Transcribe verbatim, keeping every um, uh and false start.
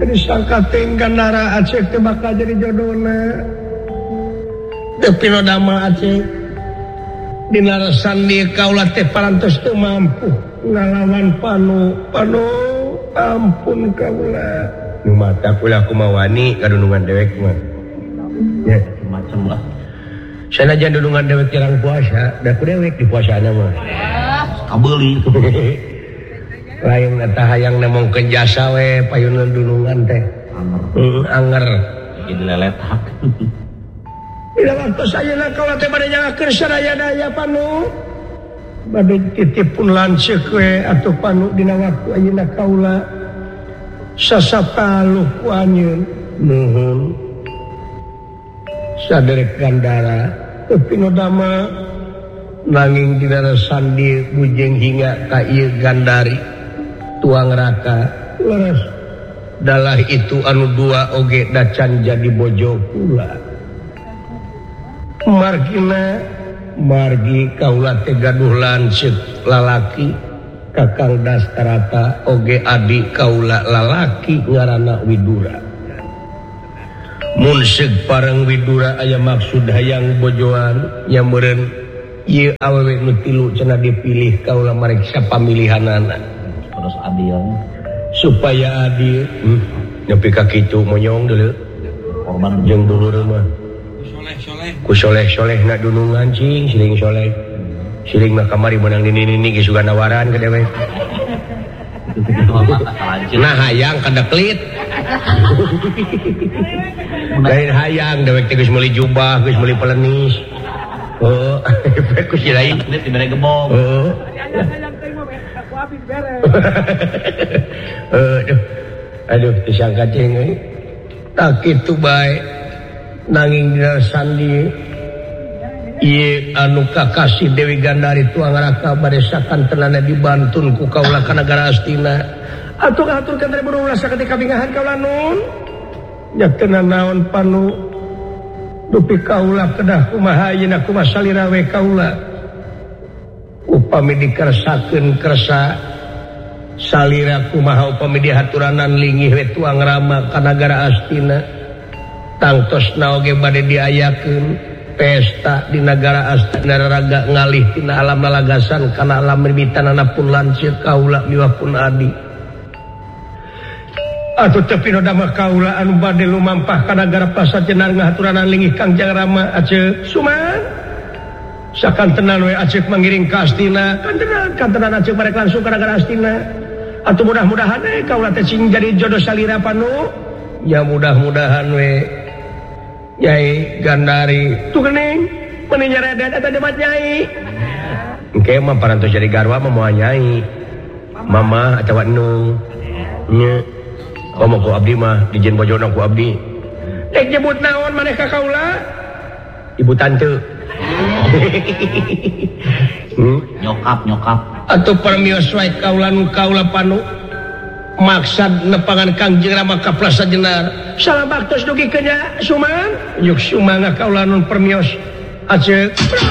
disangka Gandara Aceh teh bakal jadi jodohna. Tapi no dama Aceh dina sandi kaula teh parantos teu mampu ngalawan Panu. Panu ampun kaula. Nu mata kula kumawani kadunungan dewek mah. Ya macam lah. Sanajan dudungan dewek jarang puasa, da ku dewek di puasana mah. Kabeuli. Lain eta hayang nemongkeun jasa we payunan dudungan teh. Anger. Anger. Jadi leletak. Ila waktu sayeuna kaula teh bade jangakeun sadaya-daya Panu. Bade titip pun lanceuk we atuh Panu dina waktu ayeuna kaula sasataluh ku anjeun. Nuhun. Saderek Gandara tapi no dama nanging dina sandi bujeng hingga ka ieu Gandari tuang raka leres dalah itu anu dua oge dacan jadi bojo pula margina margi kaula teh gaduh lanceuk lalaki Kakang Dastarata oge adi kaula lalaki ngaranna Widura. Mun seug pareng Widura aya maksud hayang bojoan nya meureun ieu awewe nu tilu cenah dipilih kaula mareksa pamilihanana terus adil supaya adil hmm. Nepi ka kitu monyong deuleu korban jeung dulur mah soleh-soleh ku soleh-solehna dunungan cing siling soleh siling mah kamari meunang nini-nini geus suga nawaran ka dewek nah hayang kadeklit lain hayang dewek teh geus meuli jubah geus meuli pelenis oh ku si lain di mere gebong oh aduh aduh disangka cing euy tak kitu bae nanging dina sandi ieu anu kakasih Dewi Gandari tuang raka bade sakantenana dibantun ku kaula ka nagara Astina atuh ngaturkeun teh berulah saketika kabingahan kaula nun nya teu naon Panu dupi kaula kedah kumaha ayeuna kumaha salira we kaula upami dikersakeun kersa salira kumaha upami dihaturanan linggih we tuang rama ka nagara Astina tangtosna oge bade diayakeun pesta di negara Astina raga ngalih tina alam lalagasan kana alam mimitanana pun lanceuk kaula miwah pun adi atuh tepi no dama kaula anu bade lumampah ka nagara Pasajenar ngahaturanan linggih Kangjeng Rama Aceh Suman sakantenan we Aceh mangiring ka Astina kantenan kantenan Aceh barek langsung ka nagara Astina atuh mudah-mudahan we kaula teh sing jadi jodoh salira Panu ya mudah-mudahan we Nyai Gandari tuh geuning meni nyaredet eta demat nyai engke mah parantos jadi garwa mah moal nyai mama atawa nu nya komo ku abdi mah dijieun bojona ku abdi dek nyebut naon maneh ka kaula ibu tante hmm? nyokap nyokap atuh permios wae kaula nu kaula Panu maksad nepangan Kangjeng Rama ka Pasajenar salabaktos dugi kenya Suman yuk Sumanga kaula nun permios Aceh